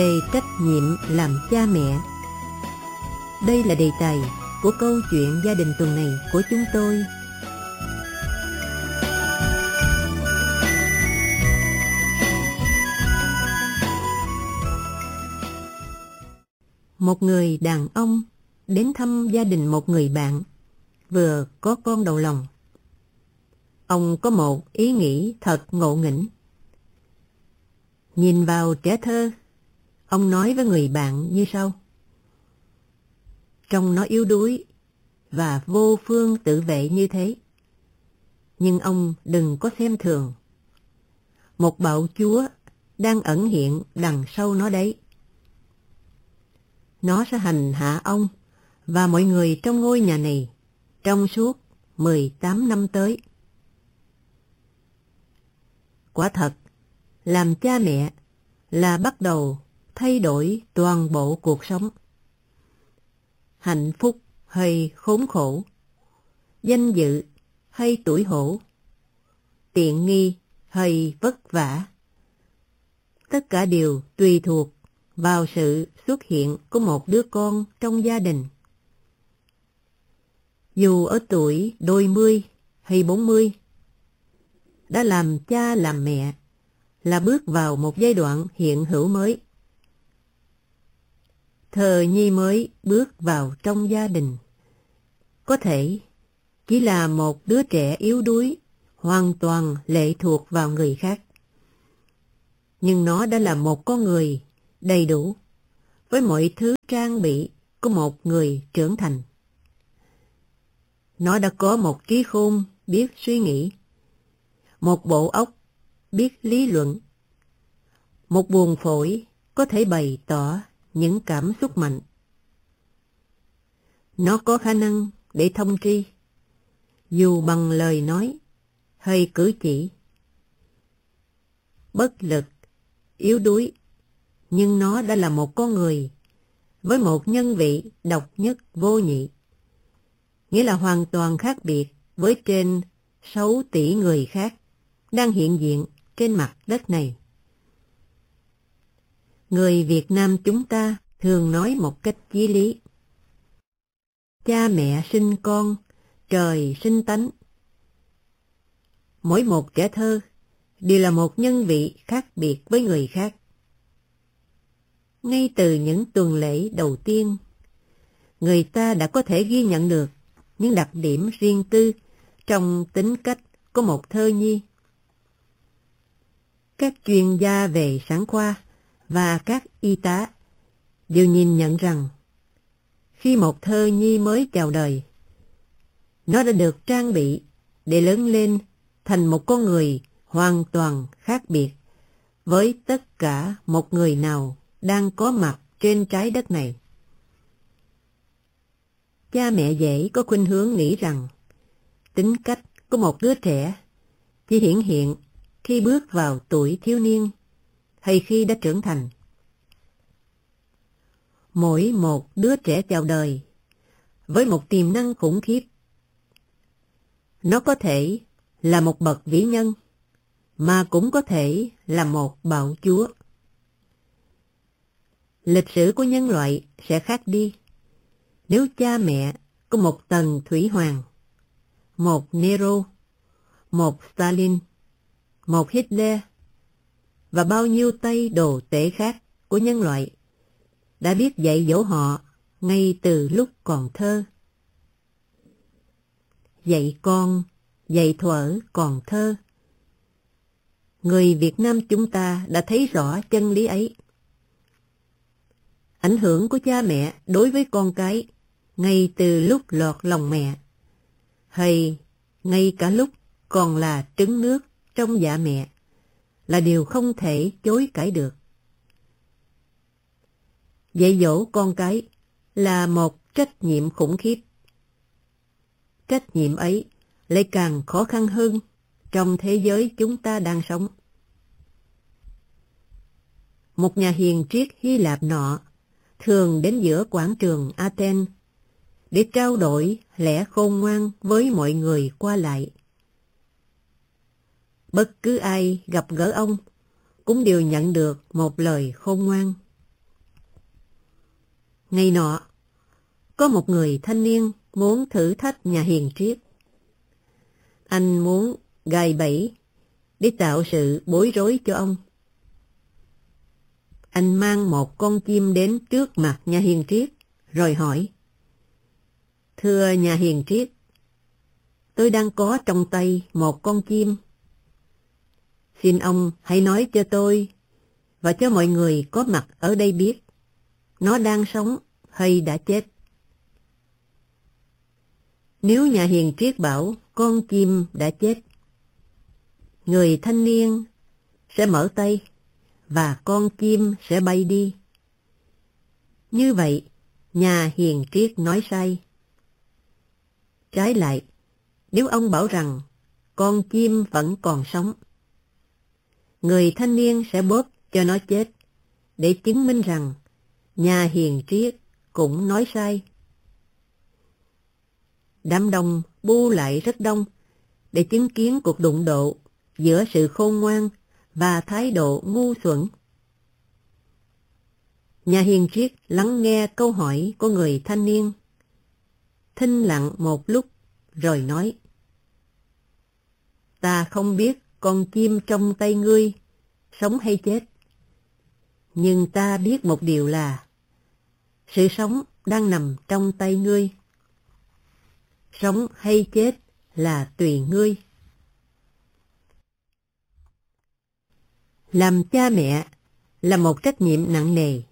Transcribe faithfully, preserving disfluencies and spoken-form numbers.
Về trách nhiệm làm cha mẹ. Đây là đề tài của câu chuyện gia đình tuần này của chúng tôi. Một người đàn ông đến thăm gia đình một người bạn vừa có con đầu lòng. Ông có một ý nghĩ thật ngộ nghĩnh. Nhìn vào trẻ thơ, ông nói với người bạn như sau: trông nó yếu đuối và vô phương tự vệ như thế, nhưng ông đừng có xem thường. Một bạo chúa đang ẩn hiện đằng sau nó đấy. Nó sẽ hành hạ ông và mọi người trong ngôi nhà này trong suốt mười tám năm tới. Quả thật, làm cha mẹ là bắt đầu thay đổi toàn bộ cuộc sống. Hạnh phúc hay khốn khổ, danh dự hay tủi hổ, tiện nghi hay vất vả, tất cả đều tùy thuộc vào sự xuất hiện của một đứa con trong gia đình. Dù ở tuổi đôi mươi hay bốn mươi, đã làm cha làm mẹ là bước vào một giai đoạn hiện hữu mới. Thờ nhi mới bước vào trong gia đình có thể chỉ là một đứa trẻ yếu đuối, hoàn toàn lệ thuộc vào người khác. Nhưng nó đã là một con người đầy đủ, với mọi thứ trang bị của một người trưởng thành. Nó đã có một trí khôn biết suy nghĩ, một bộ óc biết lý luận, một buồng phổi có thể bày tỏ những cảm xúc mạnh. Nó có khả năng để thông tri, dù bằng lời nói hay cử chỉ. Bất lực, yếu đuối, nhưng nó đã là một con người với một nhân vị độc nhất vô nhị, nghĩa là hoàn toàn khác biệt với trên sáu tỷ người khác đang hiện diện trên mặt đất này. Người Việt Nam chúng ta thường nói một cách chí lý: cha mẹ sinh con, trời sinh tánh. Mỗi một trẻ thơ đều là một nhân vị khác biệt với người khác. Ngay từ những tuần lễ đầu tiên, người ta đã có thể ghi nhận được những đặc điểm riêng tư trong tính cách của một thơ nhi. Các chuyên gia về sản khoa và các y tá đều nhìn nhận rằng khi một thơ nhi mới chào đời, nó đã được trang bị để lớn lên thành một con người hoàn toàn khác biệt với tất cả một người nào đang có mặt trên trái đất này. Cha mẹ dễ có khuynh hướng nghĩ rằng tính cách của một đứa trẻ chỉ hiển hiện khi bước vào tuổi thiếu niên hay khi đã trưởng thành. Mỗi một đứa trẻ chào đời với một tiềm năng khủng khiếp. Nó có thể là một bậc vĩ nhân, mà cũng có thể là một bạo chúa. Lịch sử của nhân loại sẽ khác đi nếu cha mẹ có một Tần Thủy Hoàng, một Nero, một Stalin, một Hitler và bao nhiêu tay đồ tể khác của nhân loại đã biết dạy dỗ họ ngay từ lúc còn thơ. Dạy con, dạy thuở còn thơ. Người Việt Nam chúng ta đã thấy rõ chân lý ấy. Ảnh hưởng của cha mẹ đối với con cái ngay từ lúc lọt lòng mẹ, hay ngay cả lúc còn là trứng nước trong dạ mẹ, là điều không thể chối cãi được. Dạy dỗ con cái là một trách nhiệm khủng khiếp. Trách nhiệm ấy lại càng khó khăn hơn trong thế giới chúng ta đang sống. Một nhà hiền triết Hy Lạp nọ thường đến giữa quảng trường Athens để trao đổi lẽ khôn ngoan với mọi người qua lại. Bất cứ ai gặp gỡ ông cũng đều nhận được một lời khôn ngoan. Ngày nọ, có một người thanh niên muốn thử thách nhà hiền triết. Anh muốn gài bẫy để tạo sự bối rối cho ông. Anh mang một con chim đến trước mặt nhà hiền triết, rồi hỏi: Thưa nhà hiền triết, tôi đang có trong tay một con chim. Xin ông hãy nói cho tôi và cho mọi người có mặt ở đây biết, nó đang sống hay đã chết. Nếu nhà hiền triết bảo con chim đã chết, người thanh niên sẽ mở tay và con chim sẽ bay đi. Như vậy, nhà hiền triết nói sai. Trái lại, nếu ông bảo rằng con chim vẫn còn sống, người thanh niên sẽ bóp cho nó chết, để chứng minh rằng nhà hiền triết cũng nói sai. Đám đông bu lại rất đông để chứng kiến cuộc đụng độ giữa sự khôn ngoan và thái độ ngu xuẩn. Nhà hiền triết lắng nghe câu hỏi của người thanh niên, thinh lặng một lúc rồi nói: Ta không biết con chim trong tay ngươi sống hay chết, nhưng ta biết một điều là sự sống đang nằm trong tay ngươi. Sống hay chết là tùy ngươi. Làm cha mẹ là một trách nhiệm nặng nề.